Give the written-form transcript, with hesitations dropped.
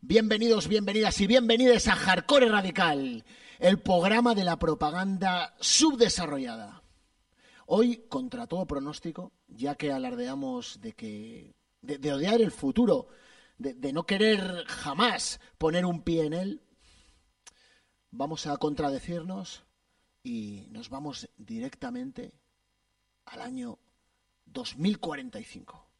Bienvenidos, bienvenidas y bienvenides a Hardcore Radical, el programa de la propaganda subdesarrollada. Hoy, contra todo pronóstico, ya que alardeamos de odiar el futuro, de no querer jamás poner un pie en él, vamos a contradecirnos y nos vamos directamente al año 2045.